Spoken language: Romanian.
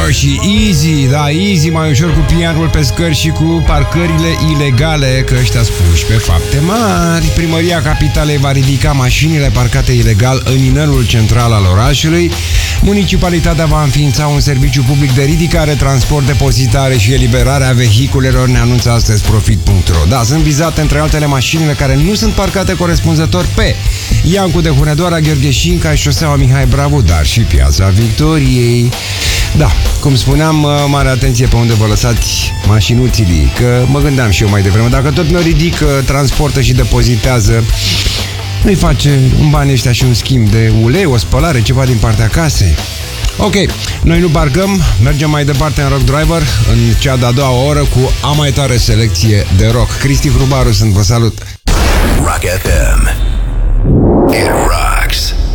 și Easy, da, Easy mai ușor cu pianul pe scări și cu parcările ilegale, că ăștia spuși pe fapte mari. Primăria Capitalei va ridica mașinile parcate ilegal în inelul central al orașului. Municipalitatea va înființa un serviciu public de ridicare, transport, depozitare și eliberare a vehiculelor, ne anunță astăzi Profit.ro. Da, sunt vizate între altele mașinile care nu sunt parcate corespunzător pe Iancu de Hunedoara, Gheorghe Șinca, șoseaua Mihai Bravu, dar și Piața Victoriei. Da, cum spuneam, mare atenție pe unde vă lăsați mașinuțilii, că mă gândeam și eu mai devreme, dacă tot mi-o ridică, transportă și depozitează, nu-i face în banii ăștia și un schimb de ulei, o spălare, ceva din partea casei. Ok, noi nu parcăm, mergem mai departe în Rock Driver, în cea de-a doua oră cu a mai tare selecție de rock. Cristi Hrubaru sunt, vă salut! Rock FM. It rocks.